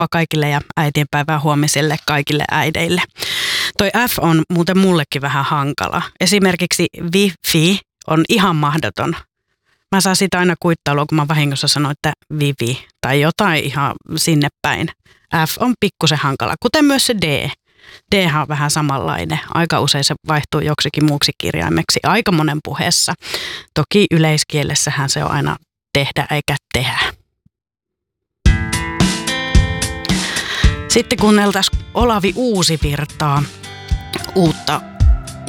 viikonloppujuhlappa kaikille ja äitienpäivää huomiselle kaikille äideille. Toi F on muuten mullekin vähän hankala. Esimerkiksi wifi on ihan mahdoton. Mä saan sitä aina kuittailua, kun mä vahingossa sanon, että vivi tai jotain ihan sinne päin. F on pikkusen hankala, kuten myös se D. D on vähän samanlainen. Aika usein se vaihtuu joksikin muuksi kirjaimeksi aika monen puheessa. Toki yleiskielessähän se on aina tehdä eikä tehdä. Sitten kuunneltaisiin Olavi Uusivirtaa uutta